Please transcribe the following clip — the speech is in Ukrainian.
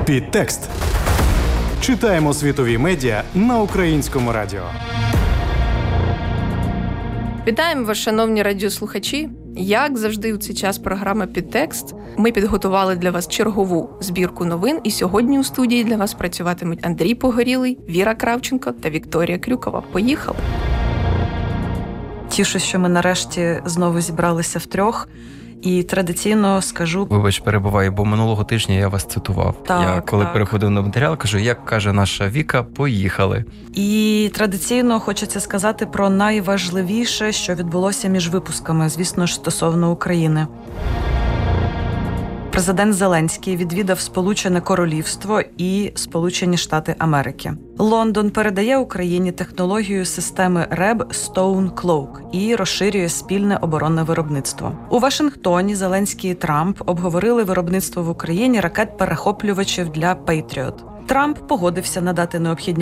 Підтекст. Читаємо світові медіа на українському радіо. Вітаємо вас, шановні радіослухачі. Як завжди у цей час програма «Підтекст». Ми підготували для вас чергову збірку новин, і сьогодні у студії для вас працюватимуть Андрій Погорілий, Віра Кравченко та Вікторія Крюкова. Поїхали! Тішусь, що ми нарешті знову зібралися втрьох. І традиційно скажу... Вибач, перебуваю, бо минулого тижня я вас цитував. Я коли переходив на матеріал, кажу, як каже наша Віка, поїхали. І традиційно хочеться сказати про найважливіше, що відбулося між випусками, звісно ж, стосовно України. Президент Зеленський відвідав Сполучене Королівство і Сполучені Штати Америки. Лондон передає Україні технологію системи РЕБ Stone Cloak і розширює спільне оборонне виробництво. У Вашингтоні Зеленський і Трамп обговорили виробництво в Україні ракет-перехоплювачів для Patriot. Трамп погодився надати необхідні